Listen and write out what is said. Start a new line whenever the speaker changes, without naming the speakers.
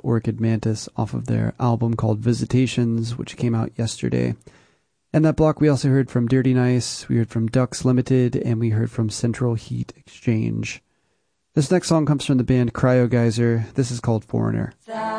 Orchid Mantis off of their album called Visitations, which came out yesterday. And that block we also heard from Dirty Nice, we heard from Ducks Limited, and we heard from Central Heat Exchange. This next song comes from the band Cryo Geyser. This is called Foreigner.